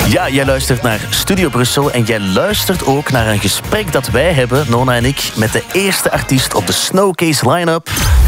Ja, jij luistert naar Studio Brussel en jij luistert ook naar een gesprek dat wij hebben, Nona en ik, met de eerste artiest op de Snowcase line-up.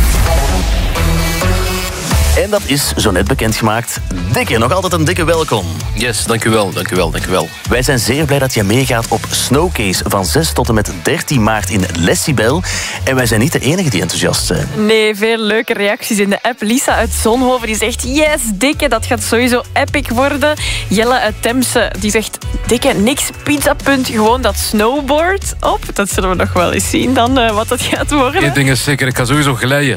En dat is zo net bekendgemaakt. Dikke, nog altijd een dikke welkom. Yes, dankjewel. Wij zijn zeer blij dat je meegaat op Snowcase van 6 tot en met 13 maart in Lessibel. En wij zijn niet de enige die enthousiast zijn. Nee, veel leuke reacties in de app. Lisa uit Zonhoven die zegt, yes, Dikke, dat gaat sowieso epic worden. Jelle uit Temse die zegt, Dikke, niks pizzapunt, gewoon dat snowboard op. Dat zullen we nog wel eens zien dan, wat dat gaat worden. Eén ding is zeker, ik ga sowieso glijden.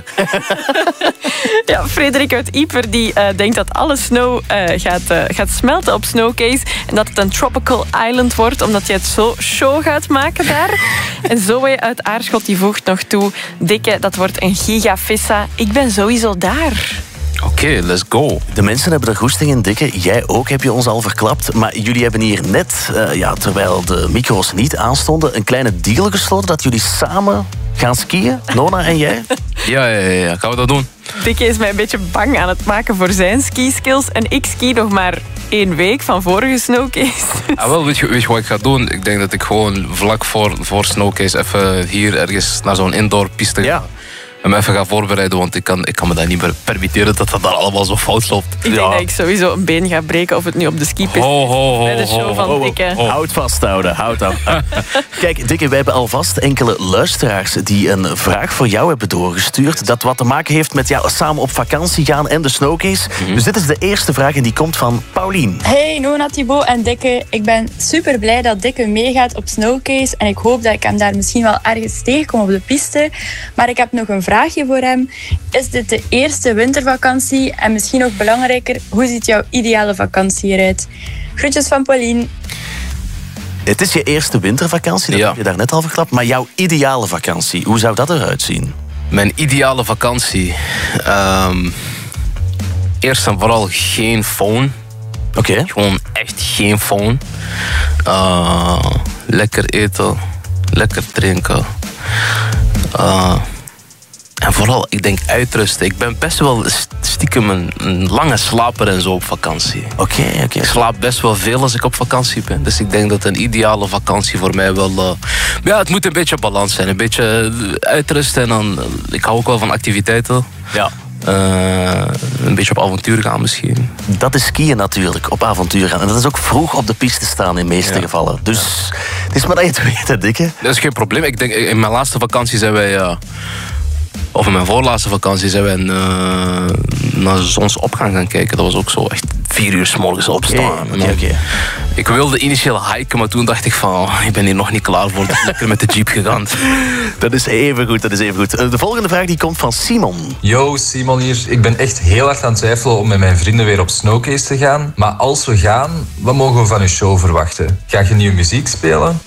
Ja, Frederik uit Ieper die denkt dat alle snow gaat smelten op Snowcase en dat het een tropical island wordt, omdat je het zo show gaat maken daar. En Zoe uit Aarschot die voegt nog toe, Dikke, dat wordt een gigafissa. Ik ben sowieso daar. Oké, let's go. De mensen hebben er goesting in, Dikke. Jij ook, heb je ons al verklapt. Maar jullie hebben hier net, terwijl de micro's niet aanstonden, een kleine deal gesloten dat jullie samen gaan skiën, Nona en jij. Ja, gaan we dat doen? Dikke is mij een beetje bang aan het maken voor zijn skiskills. En ik ski nog maar 1 week van vorige Snowcase. Weet je wat ik ga doen? Ik denk dat ik gewoon vlak voor Snowcase even hier ergens naar zo'n indoor piste ga. Ja. En me even ga voorbereiden, want ik kan me dat niet meer permitteren dat dat daar allemaal zo fout loopt. Ik denk dat ik sowieso een been ga breken, of het nu op de skipiste is. Bij de show van Dikke. Houd vasthouden, houd af. Kijk, Dikke, wij hebben alvast enkele luisteraars die een vraag voor jou hebben doorgestuurd. Dat wat te maken heeft met samen op vakantie gaan en de Snowcase. Dus dit is de eerste vraag en die komt van Paulien. Hey Nona, Thibaut en Dikke. Ik ben super blij dat Dikke meegaat op Snowcase. En ik hoop dat ik hem daar misschien wel ergens tegenkom op de piste. Maar ik heb nog een vraagje voor hem. Is dit de eerste wintervakantie? En misschien nog belangrijker, hoe ziet jouw ideale vakantie eruit? Groetjes van Pauline. Het is je eerste wintervakantie, dat heb je daarnet al verklapt. Maar jouw ideale vakantie, hoe zou dat eruit zien? Mijn ideale vakantie? Eerst en vooral geen phone. Oké. Gewoon echt geen phone. Lekker eten. Lekker drinken. En vooral, ik denk uitrusten. Ik ben best wel stiekem een lange slaper en zo op vakantie. Oké. Ik slaap best wel veel als ik op vakantie ben. Dus ik denk dat een ideale vakantie voor mij wel... het moet een beetje balans zijn. Een beetje uitrusten en dan... Ik hou ook wel van activiteiten. Ja. Een beetje op avontuur gaan misschien. Dat is skiën natuurlijk, op avontuur gaan. En dat is ook vroeg op de piste staan in de meeste gevallen. Dus het is maar dat je het weet, hè, Dikke. Dat is geen probleem. Ik denk, in mijn laatste vakantie zijn wij... Of in mijn voorlaatste vakantie zijn wij naar zonsopgang gaan kijken. Dat was ook zo echt 4 uur 's morgens opstaan. Oké. Ik wilde initieel hiken, maar toen dacht ik van... ik ben hier nog niet klaar voor, dus lekker met de jeep gegaan. Dat is even goed. De volgende vraag die komt van Simon. Yo, Simon hier. Ik ben echt heel hard aan het twijfelen om met mijn vrienden weer op Snowcase te gaan. Maar als we gaan, wat mogen we van uw show verwachten? Ga je nieuwe muziek spelen?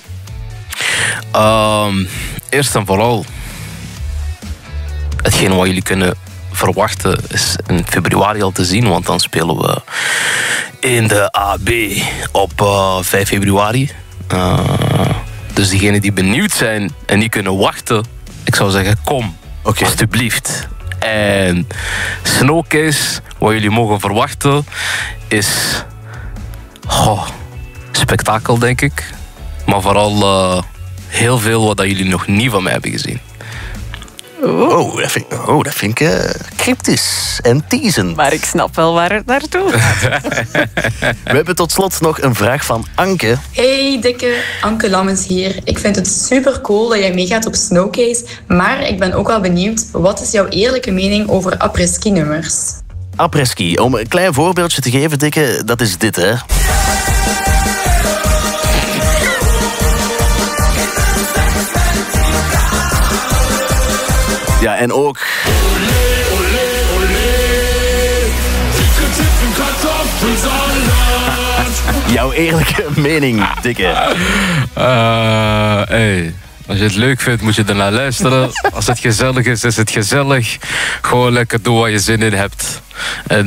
Eerst en vooral... Hetgeen wat jullie kunnen verwachten is in februari al te zien, want dan spelen we in de AB op 5 februari. Dus diegenen die benieuwd zijn en niet kunnen wachten, ik zou zeggen kom, alsjeblieft. En Snowcase, wat jullie mogen verwachten, is spektakel, denk ik. Maar vooral heel veel wat jullie nog niet van mij hebben gezien. Dat vind ik cryptisch en teasend. Maar ik snap wel waar het naartoe gaat. We hebben tot slot nog een vraag van Anke. Hey Dikke, Anke Lammens hier. Ik vind het super cool dat jij meegaat op Snowcase, maar ik ben ook wel benieuwd, wat is jouw eerlijke mening over après-ski nummers? Après-ski, om een klein voorbeeldje te geven, Dikke, dat is dit, hè. Ja, en ook... Jouw eerlijke mening, Dikke. Als je het leuk vindt, moet je ernaar luisteren. Als het gezellig is, is het gezellig. Gewoon lekker doen wat je zin in hebt. En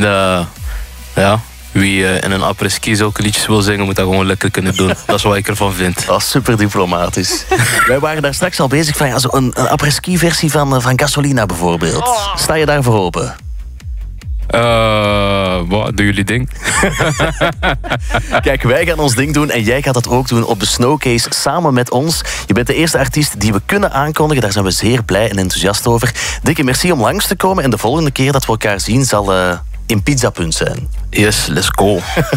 wie in een après-ski zulke liedjes wil zingen, moet dat gewoon lekker kunnen doen. Dat is wat ik ervan vind. Dat is super diplomatisch. Wij waren daar straks al bezig van een après-ski versie van Gasolina bijvoorbeeld. Sta je daarvoor open? Wat doen jullie ding? Kijk, wij gaan ons ding doen en jij gaat dat ook doen op de Snowcase samen met ons. Je bent de eerste artiest die we kunnen aankondigen. Daar zijn we zeer blij en enthousiast over. Dikke merci om langs te komen en de volgende keer dat we elkaar zien zal in Pizza Punt zijn. Yes, let's go.